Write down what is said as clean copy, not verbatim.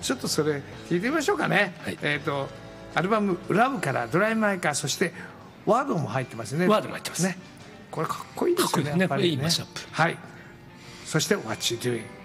ちょっとそれ聞いてみましょうかね。 はい、 アルバム「ラブ」から「ドライマイカー」そして「ワード」も入ってますね。 ワードも入ってますね。これかっこいいですよね。 かっこいいね。 やっぱりね。 いいマッシュアップ。 はい。そして「What You Doing」